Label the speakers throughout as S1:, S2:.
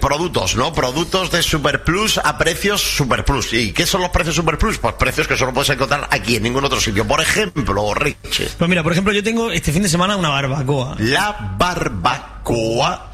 S1: productos, ¿no? Productos de Superplus a precios Superplus. ¿Y qué son los precios Superplus? Pues precios que solo puedes encontrar aquí en ningún otro sitio. Por ejemplo, Richie.
S2: Pues mira, por ejemplo, yo tengo este fin de semana una barbacoa.
S1: La barbacoa.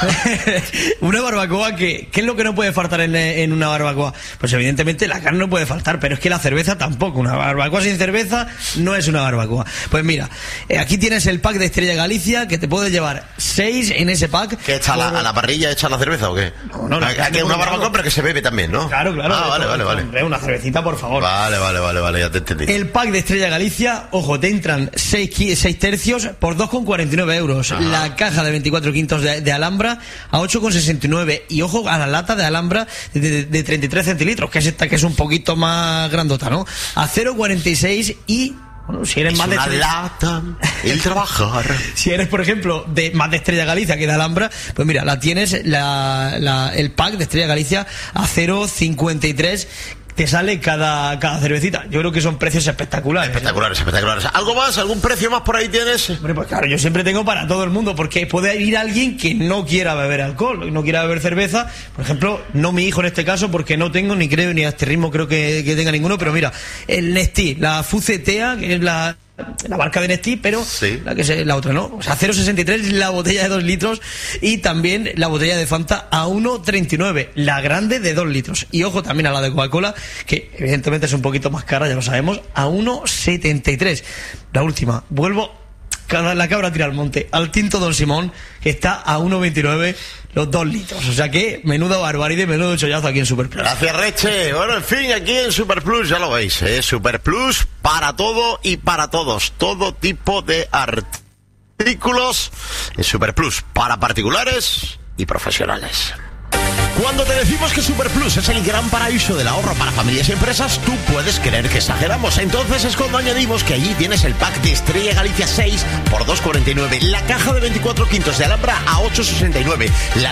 S2: Una barbacoa ¿qué es lo que no puede faltar en una barbacoa? Pues evidentemente la carne no puede faltar, pero es que la cerveza tampoco. Una barbacoa sin cerveza no es una barbacoa. Pues mira, aquí tienes el pack de Estrella Galicia, que te puedes llevar 6 en ese pack.
S1: ¿Qué echa a la parrilla echa la cerveza o qué?
S2: No,
S1: aquí es una barbacoa pero que se bebe también, ¿no?
S2: Claro.
S1: Vale.
S2: Una cervecita, por favor.
S1: Vale, ya te entendí.
S2: El pack de Estrella Galicia, ojo, te entran 6 tercios por 2,49 euros.
S1: Ajá.
S2: La caja de 24 quintos de Alhambra a 8,69. Y ojo a la lata de Alhambra de 33 centilitros, que es esta que es un poquito más grandota, ¿no? A 0,46 y... Bueno, si eres
S1: es
S2: más de
S1: una lata el trabajar.
S2: Si eres, por ejemplo, más de Estrella Galicia que de Alhambra, pues mira, la tienes el pack de Estrella Galicia a 0,53. Te sale cada cervecita. Yo creo que son precios espectaculares.
S1: Espectaculares. ¿Algo más? ¿Algún precio más por ahí tienes?
S2: Hombre, pues claro, yo siempre tengo para todo el mundo, porque puede ir alguien que no quiera beber alcohol, no quiera beber cerveza. Por ejemplo, no mi hijo en este caso, porque no tengo ni a este ritmo creo que tenga ninguno, pero mira, el Nestí, la Fucetea, que es la marca de Nestí, pero
S1: sí.
S2: la otra no. O sea, 0,63 la botella de 2 litros y también la botella de Fanta a 1,39, la grande de 2 litros. Y ojo también a la de Coca-Cola, que evidentemente es un poquito más cara, ya lo sabemos, a 1,73. La última, la cabra tira al monte, al tinto Don Simón, que está a 1,29 los 2 litros. O sea que menuda barbaridad, menudo chollazo aquí en Superplus.
S1: Gracias, Reche. Bueno, en fin, aquí en Superplus ya lo veis, Superplus para todo y para todos. Todo tipo de artículos en Superplus para particulares y profesionales. Cuando te decimos que Superplus es el gran paraíso del ahorro para familias y empresas, tú puedes creer que exageramos. Entonces es cuando añadimos que allí tienes el pack de Estrella Galicia 6 por 2,49, la caja de 24 quintos de Alhambra a 8,69, la